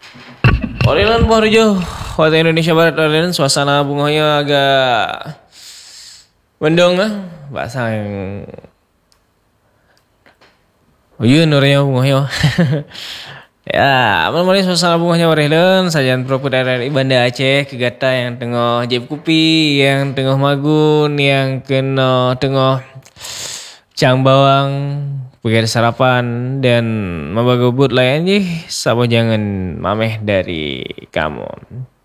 Orilan Purjo, Kota Indonesia Barat Orilan, suasana bunganya agak mendung lah. Bahasa yang oh iya nurnya bunganya. Ya, aman-aman suasana bunganya Orilan, sajian proput dari Banda Aceh, Kegata yang tengah jeb kupi, yang tengah magun, yang kena tengah cang bawang, pergi sarapan dan membagubut lain je. Siapa jangan mameh dari kamu.